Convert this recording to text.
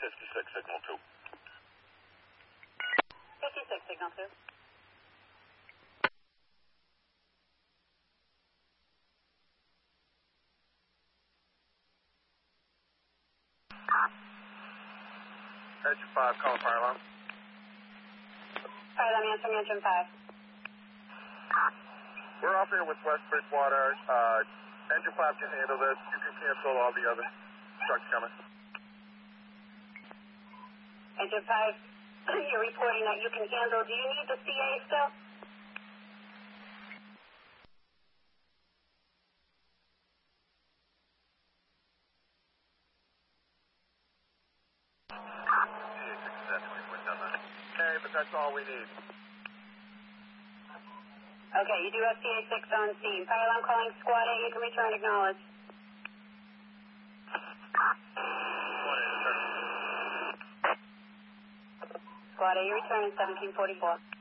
56, signal 2. 56, signal 2. Engine 5, call fire alarm. Fire alarm answering, engine 5. We're off here with West Bridgewater. Engine 5 can handle this. You can cancel all the other trucks coming. Engine 5, you're reporting that you can handle. Do you need the CA still? Okay, but that's all we need. Okay, you do have CA6 on scene. Fire alarm calling Squad A. You can return, acknowledge. Squad A, you return in 1744.